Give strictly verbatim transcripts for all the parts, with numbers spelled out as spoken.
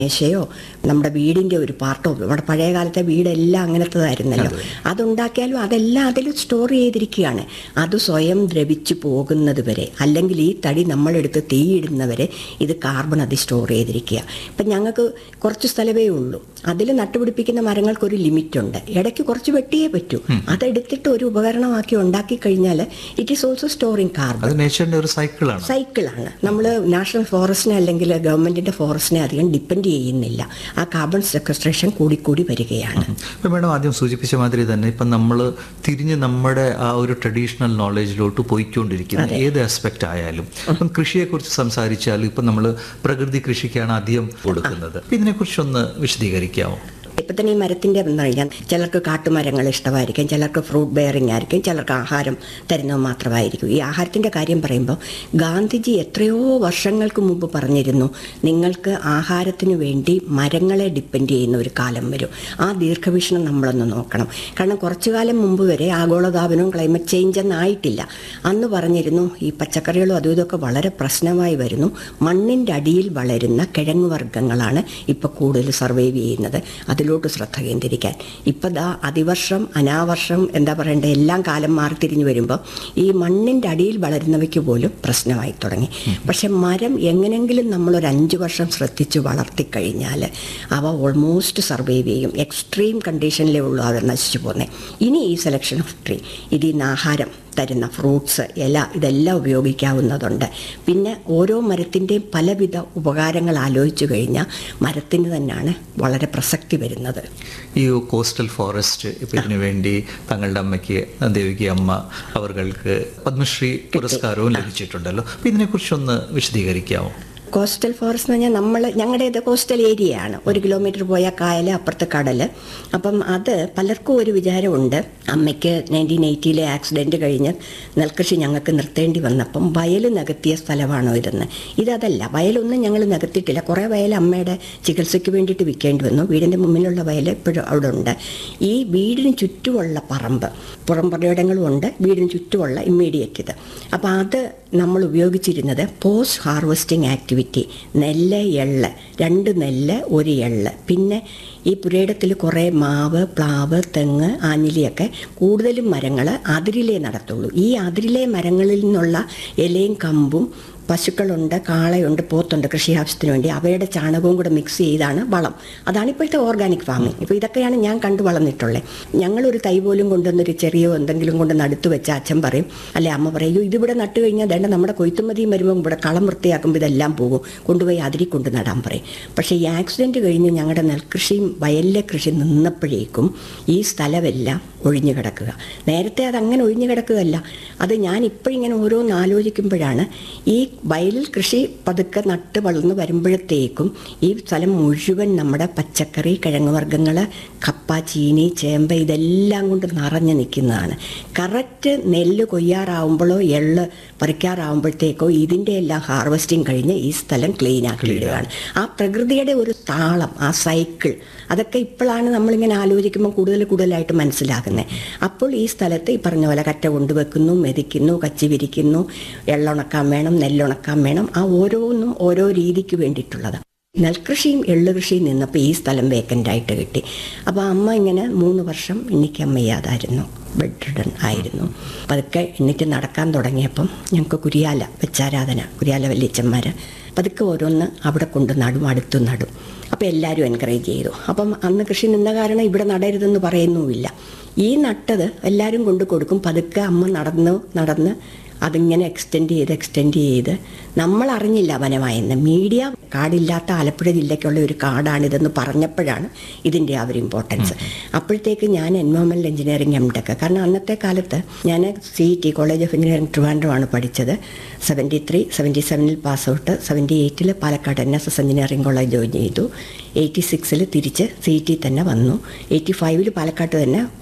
മേശയോ നമ്മുടെ വീടിൻ്റെ ഒരു പാർട്ടോ, നമ്മുടെ പഴയ കാലത്തെ വീടെല്ലാം അങ്ങനത്തതായിരുന്നല്ലോ. അതുണ്ടാക്കിയാലും അതെല്ലാം അതിൽ സ്റ്റോർ ചെയ്തിരിക്കുകയാണ്. അത് സ്വയം ദ്രവിച്ചു പോകുന്നത് വരെ, അല്ലെങ്കിൽ ഈ തടി നമ്മളെടുത്ത് തീയിടുന്നവരെ ഇത് കാർബൺ അത് സ്റ്റോർ ചെയ്തിരിക്കുക. ഇപ്പം ഞങ്ങൾക്ക് കുറച്ച് സ്ഥലമേ ഉള്ളൂ. അതിൽ നട്ടുപിടിപ്പിക്കുന്ന മരങ്ങൾക്കൊരു ലിമിറ്റുണ്ട്. ഇടയ്ക്ക് കുറച്ച് വെട്ടിയേ പറ്റൂ. അതെടുത്തിട്ട് ഒരു ഉപകരണമാക്കി ഉണ്ടാക്കി കഴിഞ്ഞാൽ it is also storing carbon. ഒരു സൈക്കിളാണ് സൈക്കിളാണ് നമ്മൾ നാഷണൽ ഫോറസ്റ്റിനെ അല്ലെങ്കിൽ ഗവൺമെന്റിന്റെ ഫോറസ്റ്റിനെ അധികം ഡിപ്പെൻഡ് ചെയ്യുന്നില്ല. ആ കാർബൺ സെക്വസ്ട്രേഷൻ കൂടിക്കൂടി വരികയാണ്. ഇപ്പം മേഡം ആദ്യം സൂചിപ്പിച്ച മാതിരി തന്നെ ഇപ്പം നമ്മൾ തിരിഞ്ഞ് നമ്മുടെ ആ ഒരു ട്രഡീഷണൽ നോളേജിലോട്ട് പോയിക്കൊണ്ടിരിക്കുന്നത് ഏത് ആസ്പെക്റ്റ് ആയാലും. ഇപ്പം കൃഷിയെക്കുറിച്ച് സംസാരിച്ചാലും ഇപ്പം നമ്മൾ പ്രകൃതി കൃഷിക്കാണ് അധികം കൊടുക്കുന്നത്. ഇതിനെക്കുറിച്ചൊന്ന് വിശദീകരിക്കാമോ? ഇപ്പം തന്നെ ഈ മരത്തിൻ്റെ എന്ന് പറഞ്ഞാൽ ചിലർക്ക് കാട്ടുമരങ്ങൾ ഇഷ്ടമായിരിക്കും, ചിലർക്ക് ഫ്രൂട്ട് ബെയറിംഗ് ആയിരിക്കും, ചിലർക്ക് ആഹാരം തരുന്നത് മാത്രമായിരിക്കും. ഈ ആഹാരത്തിൻ്റെ കാര്യം പറയുമ്പോൾ ഗാന്ധിജി എത്രയോ വർഷങ്ങൾക്ക് മുമ്പ് പറഞ്ഞിരുന്നു, നിങ്ങൾക്ക് ആഹാരത്തിന് വേണ്ടി മരങ്ങളെ ഡിപ്പെൻഡ് ചെയ്യുന്ന ഒരു കാലം വരും. ആ ദീർഘവീക്ഷണം നമ്മളൊന്ന് നോക്കണം. കാരണം കുറച്ചു കാലം മുമ്പ് വരെ ആഗോളതാപനവും ക്ലൈമറ്റ് ചേഞ്ച് ഒന്നായിട്ടില്ല. അന്ന് പറഞ്ഞിരുന്നു ഈ പച്ചക്കറികളും അതും ഇതൊക്കെ വളരെ പ്രശ്നമായി വരുന്നു. മണ്ണിൻ്റെ അടിയിൽ വളരുന്ന കിഴങ്ങ് വർഗ്ഗങ്ങളാണ് ഇപ്പോൾ കൂടുതൽ സർവൈവ് ചെയ്യുന്നത്. അതിലോട്ട് ശ്രദ്ധ കേന്ദ്രീകരിക്കാൻ. ഇപ്പം ദാ അതിവർഷം അനാവർഷം എന്താ പറയണ്ടേ എല്ലാം കാലം മാറി തിരിഞ്ഞു വരുമ്പോൾ ഈ മണ്ണിൻ്റെ അടിയിൽ വളരുന്നവയ്ക്ക് പോലും പ്രശ്നമായി തുടങ്ങി. പക്ഷെ മരം എങ്ങനെങ്കിലും നമ്മളൊരു അഞ്ച് വർഷം ശ്രദ്ധിച്ച് വളർത്തിക്കഴിഞ്ഞാൽ അവ ഓൾമോസ്റ്റ് സർവൈവ് ചെയ്യും. എക്സ്ട്രീം കണ്ടീഷനിലേ ഉള്ളൂ അവർ നശിച്ചു പോകുന്നത്. ഇനി ഈ സെലക്ഷൻ ഓഫ് ട്രീ ഇതിൽ നിന്ന് ആഹാരം തരുന്ന ഫ്രൂട്ട്സ്, ഇല, ഇതെല്ലാം ഉപയോഗിക്കാവുന്നതുണ്ട്. പിന്നെ ഓരോ മരത്തിൻ്റെയും പലവിധ ഉപകാരങ്ങൾ ആലോചിച്ചു കഴിഞ്ഞാൽ മരത്തിന് തന്നെയാണ് വളരെ പ്രസക്തി വരുന്നത്. ഈ കോസ്റ്റൽ ഫോറസ്റ്റ് ഇപ്പം ഇതിനു വേണ്ടി തങ്ങളുടെ അമ്മയ്ക്ക് ദേവികി അമ്മ അവർക്ക് പത്മശ്രീ പുരസ്കാരവും ലഭിച്ചിട്ടുണ്ടല്ലോ. അപ്പം ഇതിനെക്കുറിച്ചൊന്ന് വിശദീകരിക്കാമോ? കോസ്റ്റൽ ഫോറസ്റ്റ് എന്ന് പറഞ്ഞാൽ നമ്മൾ ഞങ്ങളുടേത് കോസ്റ്റൽ ഏരിയയാണ്. ഒരു കിലോമീറ്റർ പോയാൽ കായൽ, അപ്പുറത്ത് കടൽ. അപ്പം അത് പലർക്കും ഒരു വിചാരമുണ്ട്, അമ്മയ്ക്ക് നയൻറ്റീൻ എയ്റ്റിയിലെ ആക്സിഡൻറ്റ് കഴിഞ്ഞ് നെൽകൃഷി ഞങ്ങൾക്ക് നിർത്തേണ്ടി വന്നപ്പം വയൽ നികത്തിയ സ്ഥലമാണോ ഇതെന്ന്. ഇതല്ല, വയലൊന്നും ഞങ്ങൾ നികത്തിയിട്ടില്ല. കുറേ വയൽ അമ്മയുടെ ചികിത്സയ്ക്ക് വേണ്ടിയിട്ട് വിൽക്കേണ്ടി വന്നു. വീടിൻ്റെ മുമ്പിലുള്ള വയൽ ഇപ്പോഴും അവിടെ ഉണ്ട്. ഈ വീടിന് ചുറ്റുമുള്ള പറമ്പ്, പുറംപറയിടങ്ങളും ഉണ്ട്, വീടിന് ചുറ്റുമുള്ള ഇമ്മീഡിയറ്റ് ഇത്. അപ്പോൾ അത് നമ്മൾ ഉപയോഗിച്ചിരുന്നത് പോസ്റ്റ് ഹാർവെസ്റ്റിംഗ് ആക്ടിവിറ്റി. നെല്ല്, എള്ള്, രണ്ട് നെല്ല് ഒരു എള്ള്. പിന്നെ ഈ പുരയിടത്തിൽ കുറേ മാവ്, പ്ലാവ്, തെങ്ങ്, ആഞ്ഞിലിയൊക്കെ കൂടുതലും മരങ്ങൾ അതിരിലേ നടത്തുള്ളൂ. ഈ അതിരിലെ മരങ്ങളിൽ നിന്നുള്ള ഇലയും കമ്പും, പശുക്കളുണ്ട്, കാളയുണ്ട്, പോത്തുണ്ട് കൃഷി ആവശ്യത്തിന് വേണ്ടി, അവയുടെ ചാണകവും കൂടെ മിക്സ് ചെയ്താണ് വളം. അതാണ് ഇപ്പോഴത്തെ ഓർഗാനിക് ഫാമിംഗ്. ഇപ്പോൾ ഇതൊക്കെയാണ് ഞാൻ കണ്ടു വളർന്നിട്ടുള്ളത്. ഞങ്ങളൊരു തൈ പോലും കൊണ്ടുവന്നൊരു ചെറിയോ എന്തെങ്കിലും കൊണ്ട് നടുത്ത് വെച്ച അച്ഛൻ പറയും, അല്ലെ അമ്മ പറയും, അയ്യോ ഇതിവിടെ നട്ടു കഴിഞ്ഞാൽ വേണ്ട നമ്മുടെ കൊയ്ത്തുമതിയും വരുമ്പോൾ ഇവിടെ കളം വൃത്തിയാക്കുമ്പോൾ ഇതെല്ലാം പോകും, കൊണ്ടുപോയി അതിരി കൊണ്ട് നടാൻ പറയും. പക്ഷേ ഈ ആക്സിഡൻറ്റ് കഴിഞ്ഞ് ഞങ്ങളുടെ നെൽകൃഷിയും വയലിലെ കൃഷി നിന്നപ്പോഴേക്കും ഈ സ്ഥലമെല്ലാം ഒഴിഞ്ഞു കിടക്കുക. നേരത്തെ അതങ്ങനെ ഒഴിഞ്ഞു കിടക്കുകയല്ല. അത് ഞാൻ ഇപ്പോഴിങ്ങനെ ഓരോന്ന് ആലോചിക്കുമ്പോഴാണ് ഈ വയലിൽ കൃഷി പതുക്കെ നട്ട് വളർന്ന് വരുമ്പോഴത്തേക്കും ഈ സ്ഥലം മുഴുവൻ നമ്മുടെ പച്ചക്കറി, കിഴങ്ങ് വർഗ്ഗങ്ങൾ, കപ്പ, ചീനി, ചേമ്പ് ഇതെല്ലാം കൊണ്ട് നിറഞ്ഞു നിൽക്കുന്നതാണ്. കറക്റ്റ് നെല്ല് കൊയ്യാറാവുമ്പോഴോ എള്ള് പറിക്കാറാവുമ്പോഴത്തേക്കോ ഇതിൻ്റെ എല്ലാം ഹാർവെസ്റ്റിംഗ് കഴിഞ്ഞ് ഈ സ്ഥലം ക്ലീൻ ആക്കിയിടുകയാണ്. ആ പ്രകൃതിയുടെ ഒരു താളം, ആ സൈക്കിൾ, അതൊക്കെ ഇപ്പോഴാണ് നമ്മളിങ്ങനെ ആലോചിക്കുമ്പോൾ കൂടുതൽ കൂടുതലായിട്ട് മനസ്സിലാകുന്നത്. അപ്പോൾ ഈ സ്ഥലത്ത് ഈ പറഞ്ഞ പോലെ കറ്റ കൊണ്ടുവെക്കുന്നു, മെതിക്കുന്നു, കച്ചി വിരിക്കുന്നു, എള്ളുണക്കാൻ വേണം, നെല്ലുണക്കാൻ വേണം. ആ ഓരോന്നും ഓരോ രീതിക്ക് വേണ്ടിയിട്ടുള്ളത്. നെൽകൃഷിയും എള്ളുകൃഷിയും നിന്നപ്പോൾ ഈ സ്ഥലം വേക്കൻ്റായിട്ട് കിട്ടി. അപ്പോൾ അമ്മ ഇങ്ങനെ മൂന്ന് വർഷം എണ്ണിക്കാൻ വയ്യാതായിരുന്നു, ബെഡ് റിഡൺ ആയിരുന്നു. പതുക്കെ എണ്ണിറ്റ് നടക്കാൻ തുടങ്ങിയപ്പം ഞങ്ങൾക്ക് കുരിയാല വെച്ചാരാധന, കുരിയാല വല്യച്ചന്മാർ പതുക്കെ ഓരോന്ന് അവിടെ കൊണ്ട് നടും, അടുത്ത് നടും. അപ്പോൾ എല്ലാവരും എൻകറേജ് ചെയ്തു. അപ്പം അന്ന് കൃഷി നിന്ന കാരണം ഇവിടെ നടരുതെന്ന് പറയുന്നുമില്ല. ഈ നട്ടത് എല്ലാവരും കൊണ്ട് കൊടുക്കും. പതുക്കെ അമ്മ നടന്ന് നടന്ന് അതിങ്ങനെ എക്സ്റ്റെൻഡ് ചെയ്ത് എക്സ്റ്റെൻഡ് ചെയ്ത് നമ്മൾ അറിഞ്ഞില്ല വനമായെന്ന്. മീഡിയ കാടില്ലാത്ത ആലപ്പുഴ ജില്ലയ്ക്കുള്ള ഒരു കാടാണിതെന്ന് പറഞ്ഞപ്പോഴാണ് ഇതിൻ്റെ ആ ഒരു ഇമ്പോർട്ടൻസ്. അപ്പോഴത്തേക്ക് ഞാൻ എൻവയോൺമെൻറ്റൽ എഞ്ചിനീയറിംഗ് എം ടെക്, കാരണം അന്നത്തെ കാലത്ത് ഞാൻ C T college of engineering ട്രിവാൻഡ്രമാണ് പഠിച്ചത്. സെവൻറ്റി ത്രീ സെവൻറ്റി സെവനിൽ pass out. Seventy എയ്റ്റിൽ Palakkad N S S engineering college join ചെയ്തു. എയ്റ്റി സിക്സിൽ തിരിച്ച് സി ടി തന്നെ വന്നു. എയ്റ്റി ഫൈവിൽ പാലക്കാട്ട് തന്നെ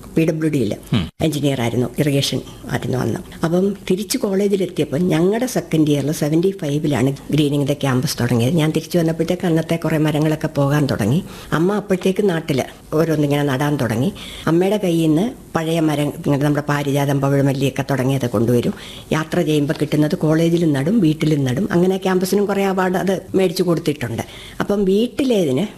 പി ഡബ്ല്യു ഡിയിൽ എഞ്ചിനീയർ ആയിരുന്നു, ഇറിഗേഷൻ ആയിരുന്നു അന്ന്. അപ്പം തിരിച്ച് കോളേജിലെത്തിയപ്പോൾ ഞങ്ങളുടെ സെക്കൻഡ് ഇയറിൽ സെവൻറ്റി ഫൈവിലാണ് ഗ്രീനിങ് ദ ക്യാമ്പസ് തുടങ്ങിയത്. ഞാൻ തിരിച്ചു വന്നപ്പോഴത്തേക്ക് അന്നത്തെ കുറേ മരങ്ങളൊക്കെ പോകാൻ തുടങ്ങി. അമ്മ അപ്പോഴത്തേക്ക് നാട്ടിൽ ഓരോന്നിങ്ങനെ നടാൻ തുടങ്ങി. അമ്മയുടെ കയ്യിൽ നിന്ന് പഴയ മരം, നമ്മുടെ പാരിജാതം, പവിഴമല്ലിയൊക്കെ തുടങ്ങിയത് കൊണ്ടുവരും. യാത്ര ചെയ്യുമ്പോൾ കിട്ടുന്നത് കോളേജിലും നടും വീട്ടിലും നടും. അങ്ങനെ ക്യാമ്പസിനും കുറേ അവാർഡ് അത് മേടിച്ചു കൊടുത്തിട്ടുണ്ട്. അപ്പം വീട്ടിലേതിന്